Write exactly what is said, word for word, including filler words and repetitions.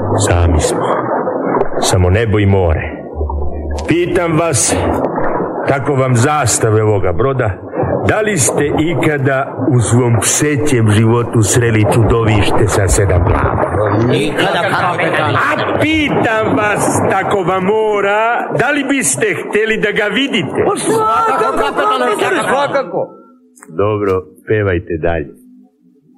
Sami smo. Samo nebo i more. Pitam vas, tako vam zastave ovoga broda, da li ste ikada u svom psećem životu sreli čudovište sa sedam glava? Nikada, kapetane. A pitam vas, tako vam mora, da li biste htjeli da ga vidite? Svakako, kapetane, svakako. Dobro, pevajte dalje.